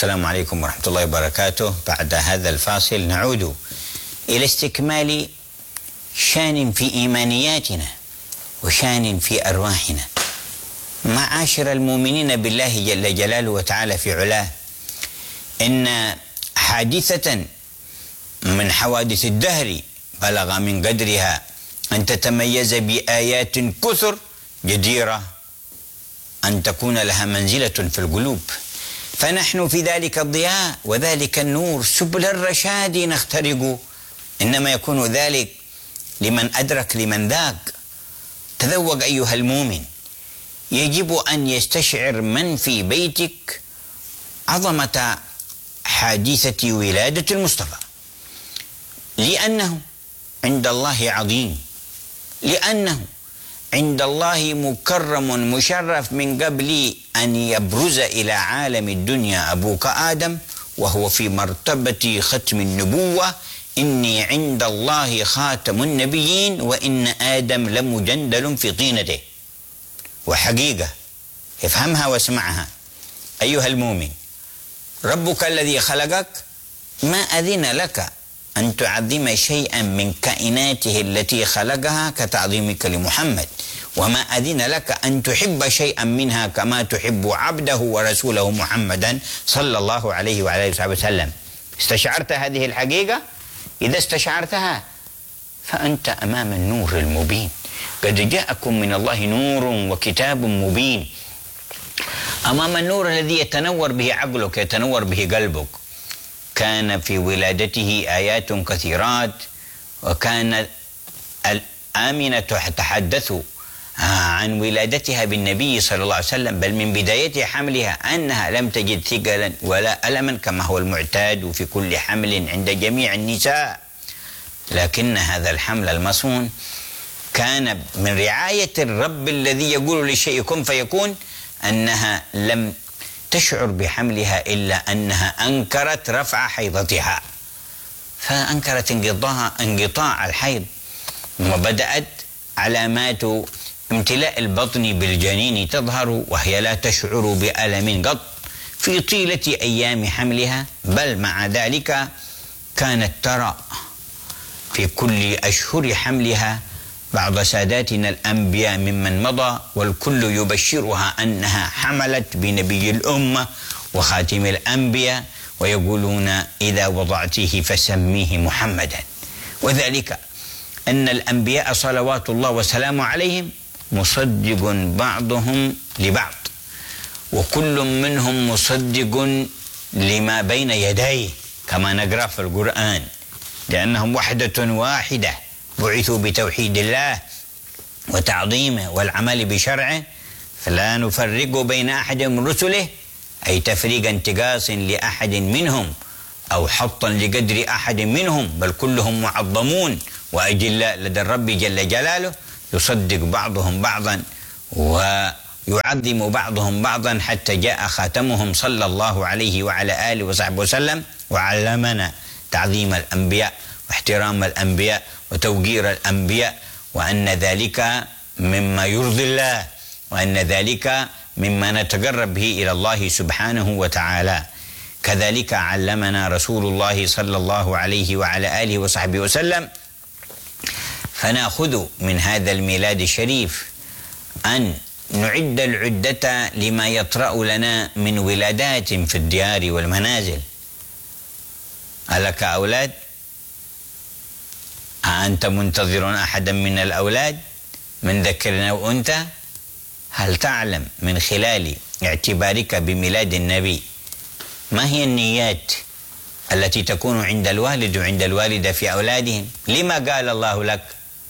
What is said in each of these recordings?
السلام عليكم ورحمة الله وبركاته. بعد هذا الفاصل نعود إلى استكمال شان في إيمانياتنا وشان في أرواحنا. معاشر المؤمنين بالله جل جلاله وتعالى في علاه، إن حادثة من حوادث الدهر بلغ من قدرها أن تتميز بآيات كثر جديرة أن تكون لها منزلة في القلوب، فنحن في ذلك الضياء وذلك النور سبل الرشاد نخترق، إنما يكون ذلك لمن أدرك لمن ذاق. تذوق أيها المؤمن، يجب أن يستشعر من في بيتك عظمة حادثة ولادة المصطفى، لأنه عند الله عظيم، لأنه عند الله مكرم مشرف من قبل أن يبرز إلى عالم الدنيا أبوك آدم وهو في مرتبة ختم النبوة. إني عند الله خاتم النبيين وإن آدم لمجندل في طينته. وحقيقة افهمها واسمعها أيها المؤمن، ربك الذي خلقك ما أذن لك أن تعظم شيئا من كائناته التي خلقها كتعظيمك لمحمد، وما أذن لك أن تحب شيئا منها كما تحب عبده ورسوله محمدا صلى الله عليه وعلى آله وسلم. استشعرت هذه الحقيقة؟ إذا استشعرتها فأنت أمام النور المبين. قد جاءكم من الله نور وكتاب مبين، أمام النور الذي يتنور به عقلك، يتنور به قلبك. كان في ولادته آيات كثيرات، وكان آمنة تتحدث عن ولادتها بالنبي صلى الله عليه وسلم، بل من بداية حملها أنها لم تجد ثقلا ولا ألما كما هو المعتاد في كل حمل عند جميع النساء، لكن هذا الحمل المصون كان من رعاية الرب الذي يقول للشيء كن فيكون، أنها لم تشعر بحملها إلا أنها أنكرت رفع حيضتها، فأنكرت انقطاع الحيض، وبدأت علامات امتلاء البطن بالجنين تظهر، وهي لا تشعر بألم قط في طيلة أيام حملها، بل مع ذلك كانت ترى في كل أشهر حملها بعض ساداتنا الأنبياء ممن مضى والكل يبشرها أنها حملت بنبي الأمة وخاتم الأنبياء، ويقولون إذا وضعته فسميه محمدا. وذلك أن الأنبياء صلوات الله وسلامه عليهم مصدق بعضهم لبعض، وكل منهم مصدق لما بين يديه كما نقرأ في القرآن، لأنهم وحدة واحدة بعثوا بتوحيد الله وتعظيمه والعمل بشرعه، فلا نفرق بين أحد من رسله، أي تفريق انتقاص لأحد منهم أو حطا لقدر أحد منهم، بل كلهم معظمون وأجلاء لدى الرب جل جلاله، يصدق بعضهم بعضا ويعظم بعضهم بعضا حتى جاء خاتمهم صلى الله عليه وعلى آله وصحبه وسلم وعلمنا تعظيم الأنبياء واحترام الأنبياء وتوقير الأنبياء، وأن ذلك مما يرضي الله، وأن ذلك مما نتقرب به إلى الله سبحانه وتعالى. كذلك علمنا رسول الله صلى الله عليه وعلى آله وصحبه وسلم، فنأخذ من هذا الميلاد الشريف أن نعد العدة لما يطرأ لنا من ولادات في الديار والمنازل. ألك أولاد؟ أنت منتظر أحدا من الأولاد من ذكر أو أنثى؟ هل تعلم من خلال اعتبارك بميلاد النبي ما هي النيات التي تكون عند الوالد وعند الوالدة في أولادهم؟ لما قال الله لك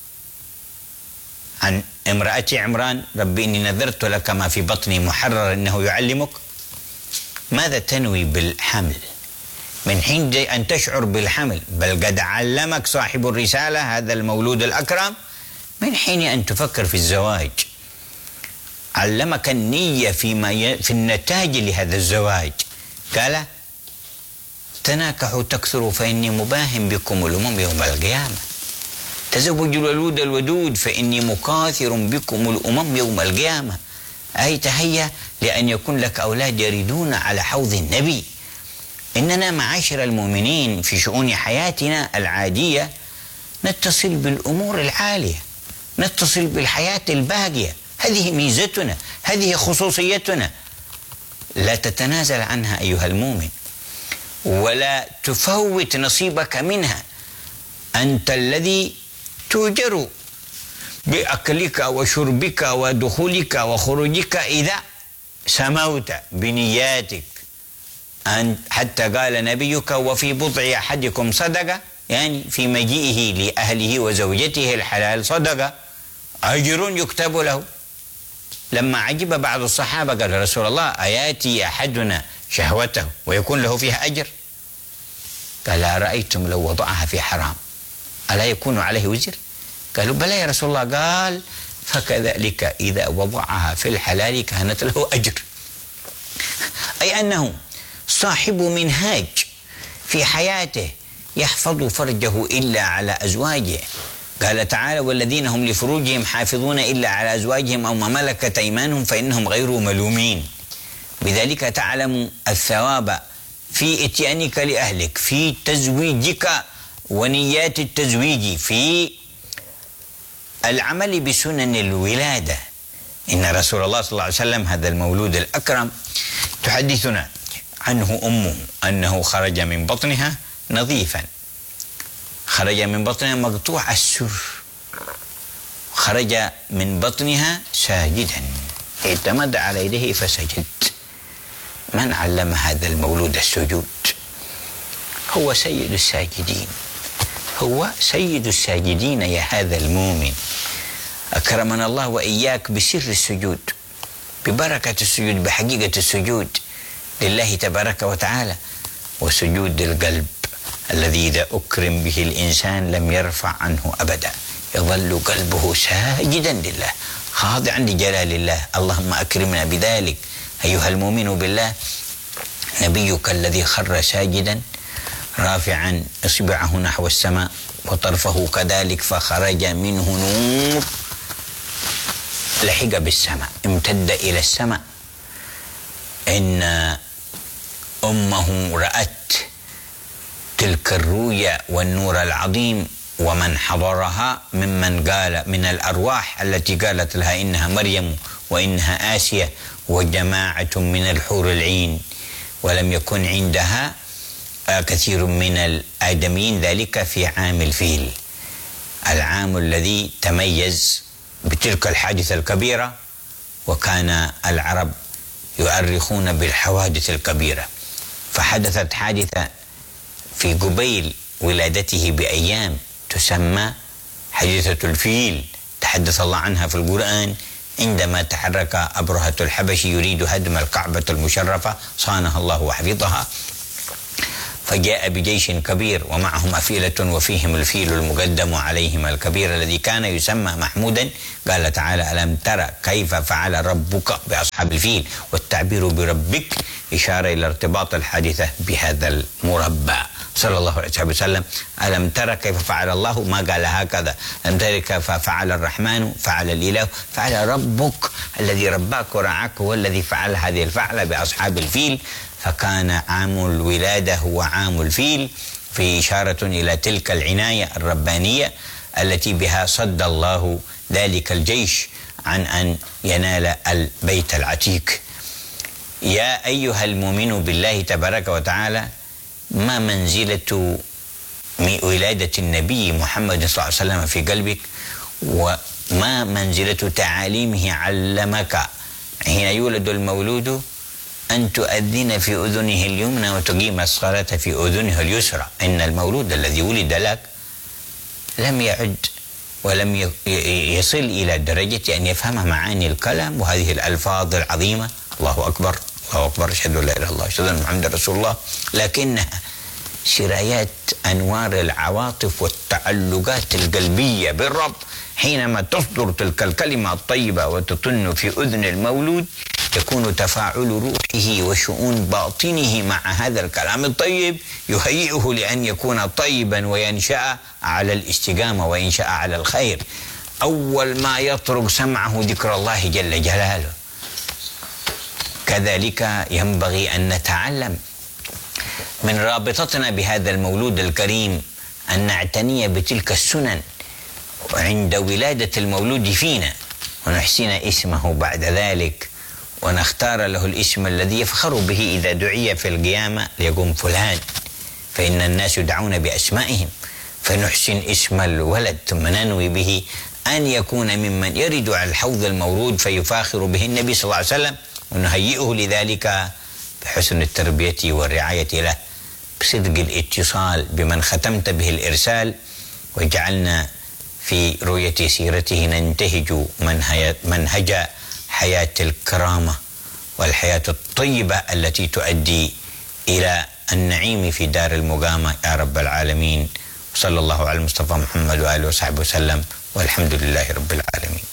عن امرأة عمران ربي إني نذرت لك ما في بطني محرر إنه يعلمك؟ ماذا تنوي بالحمل من حين أن تشعر بالحمل؟ بل قد علمك صاحب الرسالة هذا المولود الأكرم من حين أن تفكر في الزواج، علمك النية في النتاج لهذا الزواج. قال تناكحوا تكثروا فإني مباهم بكم الأمم يوم القيامة، تزوجوا الولود الودود فإني مكاثر بكم الأمم يوم القيامة، أي تهيأ لأن يكون لك أولاد يريدون على حوض النبي. إننا معاشر المؤمنين في شؤون حياتنا العادية نتصل بالأمور العالية، نتصل بالحياة الباقية. هذه ميزتنا، هذه خصوصيتنا، لا تتنازل عنها أيها المؤمن، ولا تفوت نصيبك منها. أنت الذي تؤجر بأكلك وشربك ودخولك وخروجك إذا سموت بنياتك. حتى قال نبيك: وفي بضع أحدكم صدقة، يعني في مجيئه لأهله وزوجته الحلال صدقة، أجر يكتب له. لما عجب بعض الصحابة قال: رسول الله، أياتي أحدنا شهوته ويكون له فيها أجر؟ قال: أرأيتم لو وضعها في حرام ألا يكون عليه وزر؟ قالوا: بلى يا رسول الله. قال: فكذلك إذا وضعها في الحلال كانت له أجر. أي أنه صاحب منهاج في حياته يحفظ فرجه إلا على أزواجه. قال تعالى: والذين هم لفروجهم حافظون إلا على أزواجهم أو ما ملكت أيمانهم فإنهم غير ملومين. بذلك تعلم الثواب في إتيانك لأهلك، في تزويجك ونيات التزويج، في العمل بسنن الولادة. إن رسول الله صلى الله عليه وسلم هذا المولود الأكرم تحدثنا عنه أمه أنه خرج من بطنها نظيفا، خرج من بطنها مقطوع السر، خرج من بطنها ساجدا، اعتمد على يديه فسجد. من علم هذا المولود السجود؟ هو سيد الساجدين، هو سيد الساجدين يا هذا المؤمن. أكرمنا الله وإياك بسر السجود، ببركة السجود، بحقيقة السجود لله تبارك وتعالى، وسجود القلب الذي إذا أكرم به الإنسان لم يرفع عنه أبدا، يظل قلبه ساجدا لله خاضعا لجلال الله. اللهم أكرمنا بذلك أيها المؤمن بالله. نبيك الذي خر ساجدا رافعا إصبعه نحو السماء وطرفه كذلك، فخرج منه نور لحق بالسماء، امتد إلى السماء. إن أمه رأت تلك الرؤيا والنور العظيم، ومن حضرها ممن قال من الأرواح التي قالت لها إنها مريم وإنها آسية وجماعة من الحور العين، ولم يكن عندها كثير من الآدميين، ذلك في عام الفيل، العام الذي تميز بتلك الحادثة الكبيرة. وكان العرب يؤرخون بالحوادث الكبيرة، فحدثت حادثة في قبيل ولادته بأيام تسمى حادثة الفيل، تحدث الله عنها في القرآن، عندما تحرك أبرهة الحبشي يريد هدم الكعبة المشرفة صانها الله وحفظها، فجاء بجيش كبير ومعهم أفئلة وفيهم الفيل المقدم عليهم الكبير الذي كان يسمى محمودا. قال تعالى: ألم ترى كيف فعل ربك بأصحاب الفيل؟ والتعبير بربك إشارة إلى ارتباط الحادثة بهذا المربع صلى الله عليه وسلم. ألم ترى كيف فعل الله؟ ما قال هكذا. ألم ترى كيف فعل الرحمن؟ فعل الإله، فعل ربك الذي رباك ورعاك هو الذي فعل هذه الفعلة بأصحاب الفيل. فكان عام الولادة هو عام الفيل، في إشارة إلى تلك العناية الربانية التي بها صد الله ذلك الجيش عن أن ينال البيت العتيق. يا أيها المؤمن بالله تبارك وتعالى، ما منزلة ولادة النبي محمد صلى الله عليه وسلم في قلبك، وما منزلة تعاليمه علمك حين يولد المولود أن تؤذن في أذنه اليمنى وتقيم الصلاة في أذنه اليسرى. إن المولود الذي ولد لك لم يعد ولم يصل إلى درجة أن يفهم معاني الكلام وهذه الألفاظ العظيمة، الله أكبر الله أكبر، أشهد أن لا إله إلا الله، أشهد أن محمدا رسول الله، لكنها سرايات أنوار العواطف والتعلقات القلبية بالرب. حينما تصدر تلك الكلمة الطيبة وتطن في أذن المولود، يكون تفاعل روحه وشؤون باطنه مع هذا الكلام الطيب يهيئه لأن يكون طيبا وينشأ على الاستقامة وينشأ على الخير. أول ما يطرق سمعه ذكر الله جل جلاله. كذلك ينبغي أن نتعلم من رابطتنا بهذا المولود الكريم أن نعتني بتلك السنن عند ولادة المولود فينا، ونحسن اسمه بعد ذلك، ونختار له الاسم الذي يفخر به إذا دعي في القيامة ليقوم فلان، فإن الناس يدعون بأسمائهم، فنحسن اسم الولد ثم ننوي به أن يكون ممن يرد على الحوض المورود فيفاخر به النبي صلى الله عليه وسلم، ونهيئه لذلك بحسن التربية والرعاية له، بصدق الاتصال بمن ختمت به الإرسال، وجعلنا في رؤية سيرته ننتهج منهج حياة الكرامة والحياة الطيبة التي تؤدي إلى النعيم في دار المقامة يا رب العالمين. صلى الله على المصطفى محمد وآله وصحبه وسلم، والحمد لله رب العالمين.